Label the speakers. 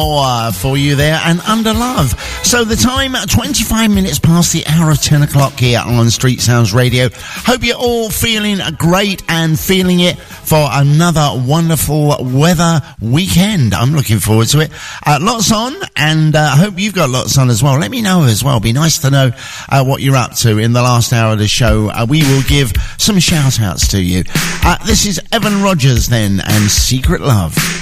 Speaker 1: for you there, and Under Love. So the time, 25 minutes past the hour of 10 o'clock here on Street Sounds Radio. Hope you're all feeling great and feeling it for another wonderful weather weekend. I'm looking forward to it. Lots on, and I hope you've got lots on as well. Let me know as well. Be nice to know what you're up to in the last hour of the show. We will give some shout outs to you. This is Evan Rogers then, and Secret Love.